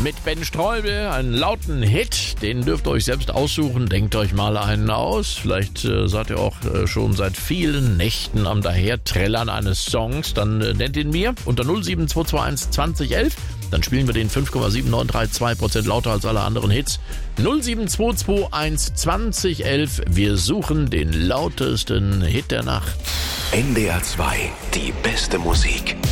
mit Ben Streuble, einen lauten Hit, den dürft ihr euch selbst aussuchen, denkt euch mal einen aus, vielleicht seid ihr auch schon seit vielen Nächten am Daherträllern eines Songs, dann nennt ihn mir unter 07221 2011, dann spielen wir den 5,7932% lauter als alle anderen Hits. 07221 2011, wir suchen den lautesten Hit der Nacht. NDR 2, die beste Musik.